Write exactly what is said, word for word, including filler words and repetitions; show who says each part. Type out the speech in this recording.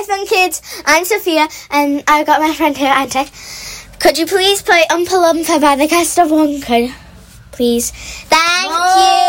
Speaker 1: Fun Kids. I'm Sophia, and I've got my friend here, Antek. Could you please play Oompa Loompa by the Cast of One? Could please? Thank you.